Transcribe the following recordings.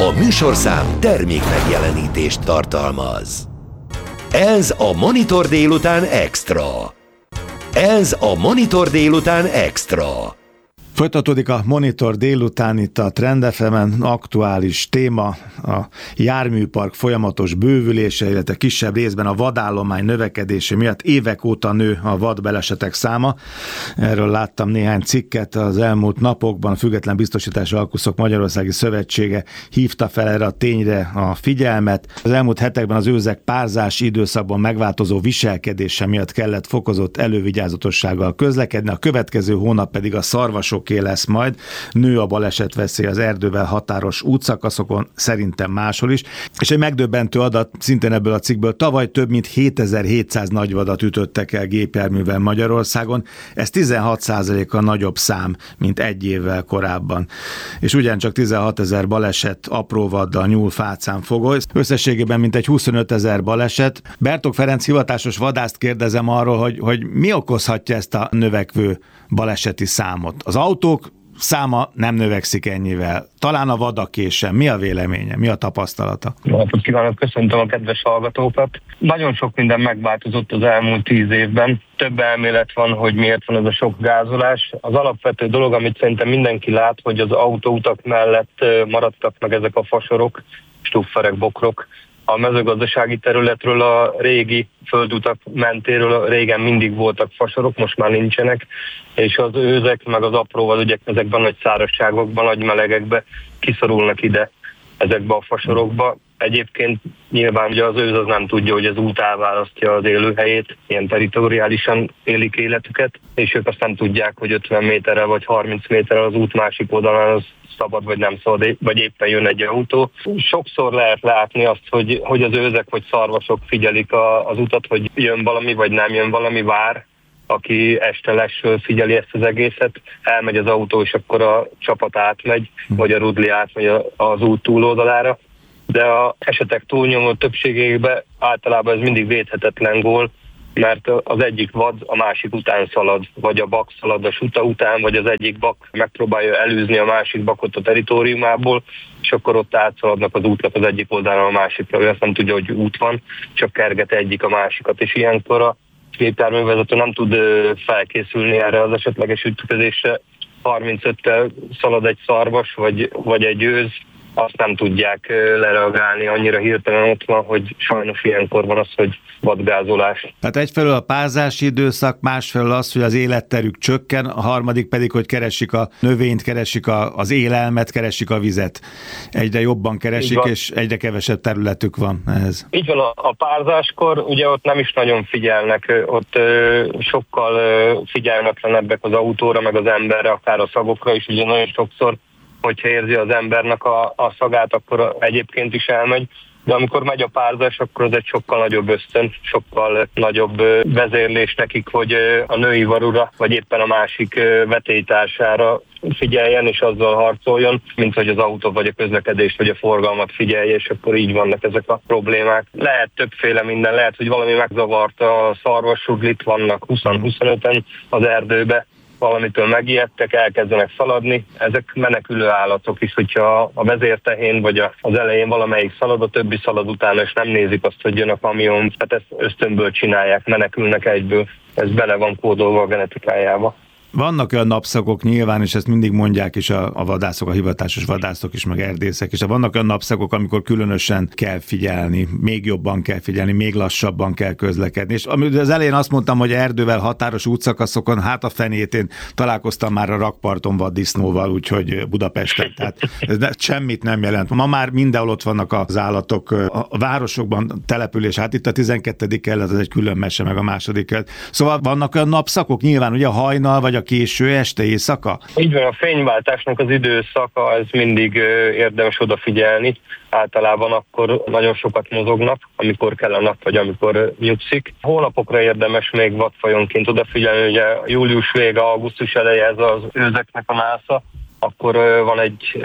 A műsorszám termék megjelenítést tartalmaz. Ez a Monitor délután extra. Ez a Monitor délután extra. Folytatódik a Monitor délután itt a Trend FM-en. Aktuális téma a járműpark folyamatos bővülése, illetve kisebb részben a vadállomány növekedése miatt évek óta nő a vadbalesetek száma. Erről láttam néhány cikket az elmúlt napokban. A Független Biztosítási Alkuszok Magyarországi Szövetsége hívta fel erre a tényre a figyelmet. Az elmúlt hetekben az őzek párzási időszakban megváltozó viselkedése miatt kellett fokozott elővigyázatossággal közlekedni, a következő hónap pedig a szarvasok lesz majd. Nő a balesetveszély az erdővel határos útszakaszokon, szerintem máshol is. És egy megdöbbentő adat szintén ebből a cikkből: tavaly több mint 7700 nagyvadat ütöttek el gépjárművel Magyarországon. Ez 16%-kal nagyobb szám, mint egy évvel korábban. És ugyancsak 16 000 baleset apró vaddal, nyúl, fácán, fogoly. Összességében mintegy 25 000 baleset. Bertók Ferenc hivatásos vadászt kérdezem arról, hogy mi okozhatja ezt a növekvő baleseti számot. Az autók száma nem növekszik ennyivel. Talán a vadaké sem. Mi a véleménye? Mi a tapasztalata? Napot kívánok, köszöntöm a kedves hallgatókat. Nagyon sok minden megváltozott az elmúlt 10 évben. Több elmélet van, hogy miért van ez a sok gázolás. Az alapvető dolog, amit szerintem mindenki lát, hogy az autóutak mellett maradtak meg ezek a fasorok, stufferek, bokrok. A mezőgazdasági területről, a régi földutak mentéről régen mindig voltak fasorok, most már nincsenek, és az őzek meg az apró vadügyek ezekben nagy szárazságokban, nagy melegekbe kiszorulnak ide ezekbe a fasorokba. Egyébként nyilván ugye az őz az nem tudja, hogy az út elválasztja az élőhelyét, ilyen territoriálisan élik életüket, és ők azt nem tudják, hogy 50 méterrel vagy 30 méterrel az út másik oldalán az szabad vagy nem szabad, vagy éppen jön egy autó. Sokszor lehet látni azt, hogy az őzek vagy szarvasok figyelik az utat, hogy jön valami, vagy nem jön valami, vár. Aki este lesről figyeli ezt az egészet, elmegy az autó, és akkor a csapat átmegy, vagy a rudli átmegy az út túloldalára. De az esetek túlnyomó többségében általában ez mindig védhetetlen gól, mert az egyik vad a másik után szalad, vagy a bak szalad a suta után, vagy az egyik bak megpróbálja elűzni a másik bakot a teritoriumából, és akkor ott átszaladnak az útnak az egyik oldalra a másikra, ő azt nem tudja, hogy út van, csak kerget egyik a másikat, és ilyenkor a gépjárművezető nem tud felkészülni erre az esetleges ütközésre. 35-tel szalad egy szarvas, vagy egy őz, azt nem tudják lereagálni, annyira hirtelen ott van, hogy sajnos ilyenkor van az, hogy vadgázolás. Tehát egyfelől a párzási időszak, másfelől az, hogy az életterük csökken, a harmadik pedig, hogy keresik a növényt, keresik az élelmet, keresik a vizet. Egyre jobban keresik, és egyre kevesebb területük van ehhez. Így van, a párzáskor ugye ott nem is nagyon figyelnek, ott sokkal figyelmetlenebbek az autóra, meg az emberre, akár a szagokra is, ugye nagyon sokszor, hogyha érzi az embernek a szagát, akkor egyébként is elmegy, de amikor megy a párzás, akkor az egy sokkal nagyobb ösztön, sokkal nagyobb vezérlés nekik, hogy a női varura, vagy éppen a másik vetélytársára figyeljen, és azzal harcoljon, mint hogy az autó, vagy a közlekedést, vagy a forgalmat figyelje, és akkor így vannak ezek a problémák. Lehet többféle minden, lehet, hogy valami megzavarta a szarvasrudlit, vannak 20-25-en az erdőbe, valamitől megijedtek, elkezdenek szaladni. Ezek menekülő állatok is, hogyha a vezértehén vagy az elején valamelyik szalad, a többi szalad utána, és nem nézik azt, hogy jön a kamion. Tehát ezt ösztönből csinálják, menekülnek egyből. Ez bele van kódolva a genetikájába. Vannak olyan napszakok nyilván, és ezt mindig mondják is a vadászok, a hivatásos vadászok is, meg erdészek is. Vannak olyan napszakok, amikor különösen kell figyelni, még jobban kell figyelni, még lassabban kell közlekedni. És az elején azt mondtam, hogy erdővel határos útszakaszokon, hát a fenét, én találkoztam már a rakparton vaddisznóval, úgyhogy Budapesten. Tehát ez semmit nem jelent. Ma már mindenhol ott vannak az állatok. A városokban település, hát itt a 12. kerület, az egy külön mese, meg a második kerület. Szóval vannak olyan napszakok, nyilván ugye a hajnal, vagy a késő este, éjszaka? Így van, a fényváltásnak az időszaka, ez mindig érdemes odafigyelni. Általában akkor nagyon sokat mozognak, amikor kell a nap, vagy amikor nyugszik. Hónapokra érdemes még vadfajonként odafigyelni, ugye július vége, augusztus eleje ez az őzeknek a násza, akkor van egy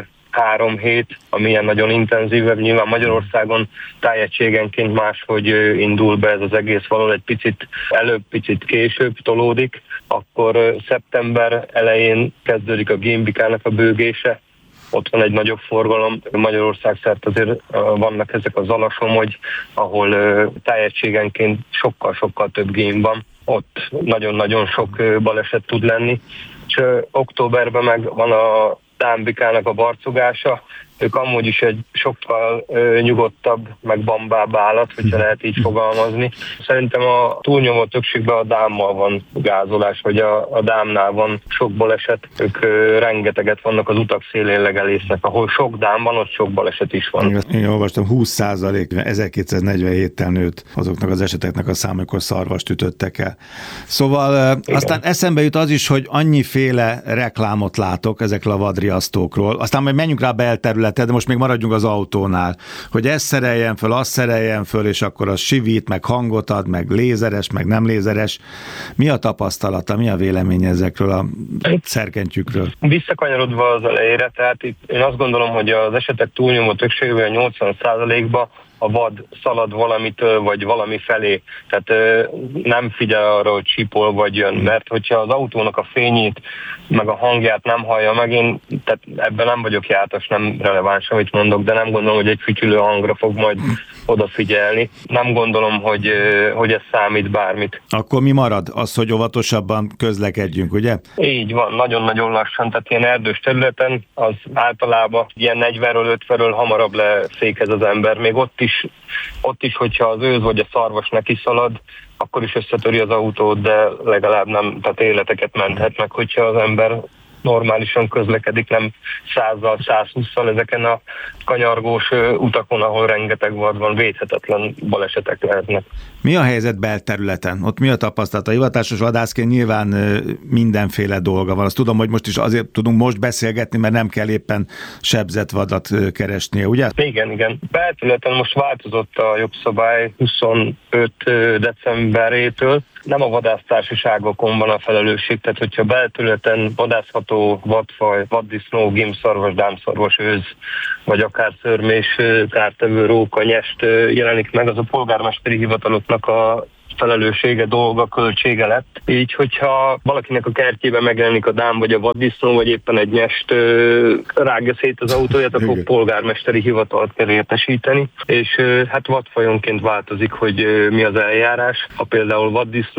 3 hét, ami ilyen nagyon intenzívebb. Nyilván Magyarországon tájegységenként máshogy indul be ez az egész, valahol egy picit előbb, picit később tolódik. Akkor szeptember elején kezdődik a gémbikának a bőgése, ott van egy nagyobb forgalom. Magyarország szerte azért vannak ezek az Alasomogy, ahol tájegységenként sokkal-sokkal több game van. Ott nagyon-nagyon sok baleset tud lenni. És októberben meg van a dámbikának a barcogása. Ők amúgy is egy sokkal nyugodtabb, meg bambább állat, hogyha lehet így fogalmazni. Szerintem a túlnyomó többségben a dámmal van gázolás, vagy a dámnál van sok baleset. Ők rengeteget vannak az utak szélén legelésznek. Ahol sok dám van, ott sok baleset is van. Én olvastam, 20% 1247-tel nőtt azoknak az eseteknek a száma, amikor szarvast ütöttek el. Szóval igen. Aztán eszembe jut az is, hogy annyiféle reklámot látok ezekről a vadriasztókról. Aztán majd menjünk rá a belterületre, de most még maradjunk az autónál, hogy ezt szereljen föl, azt szereljen föl, és akkor az sivít, meg hangot ad, meg lézeres, meg nem lézeres. Mi a tapasztalata, mi a véleménye ezekről a szerkentyűkről? Visszakanyarodva az elejére, tehát itt én azt gondolom, hogy az esetek túlnyomó többségében 80%-ba a vad szalad valamitől, vagy valami felé. Tehát nem figyel arra, hogy csípol vagy jön, mert hogyha az autónak a fényét, meg a hangját nem hallja meg, én tehát ebben nem vagyok jártas, nem releváns, amit mondok, de nem gondolom, hogy egy fütyülő hangra fog majd odafigyelni. Nem gondolom, hogy ez számít bármit. Akkor mi marad? Az, hogy óvatosabban közlekedjünk, ugye? Így van, nagyon-nagyon lassan, tehát ilyen erdős területen az általában ilyen 40-ről 50-ről hamarabb lefékez az ember. Még ott is, hogyha az őz vagy a szarvas neki szalad, akkor is összetöri az autót, de legalább nem, tehát életeket menthet meg, hogyha az ember normálisan közlekedik, nem 100-zal, 120-szal ezeken a kanyargós utakon, ahol rengeteg vad van, védhetetlen balesetek lehetnek. Mi a helyzet belterületen? Ott mi a tapasztalat? A hivatásos vadászként nyilván mindenféle dolga van. Azt tudom, hogy most is azért tudunk most beszélgetni, mert nem kell éppen sebzett vadat keresnie, ugye? Igen. Belterületen most változott a jogszabály 25 decemberétől. Nem a vadásztársaságokon van a felelősség, tehát hogyha belterületen vadászható vadfaj, vaddisznó, gímszarvas, dámszarvas, őz, vagy akár szörmés, kártevő, róka, nyest jelenik meg, az a polgármesteri hivataloknak a felelőssége, dolga, költsége lett. Így, hogyha valakinek a kertjében megjelenik a dám, vagy a vaddisznó, vagy éppen egy nyest rágja szét az autóját, akkor polgármesteri hivatalt kell értesíteni. És hát vadfajonként változik, hogy mi az eljárás. Ha például vaddisznó